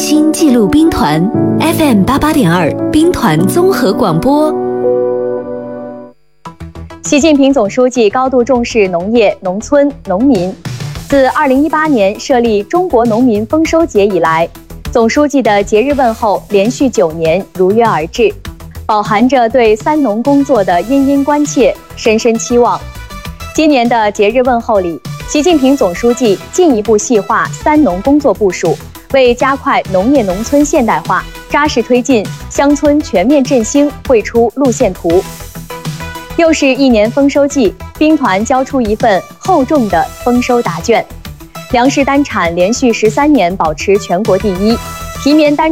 心记录兵团 FM88.2 兵团综合广播。 习近平总书记高度重视农业、农村、农民。自2018年设立中国农民丰收节以来，总书记的节日问候连续9年如约而至，饱含着对三农工作的殷殷关切、深深期望。今年的节日问候里，习近平总书记进一步细化三农工作部署，为加快农业农村现代化、扎实推进乡村全面振兴绘出路线图。又是一年丰收季，兵团交出一份厚重的丰收答卷。粮食单产连续13年保持全国第一，提棉单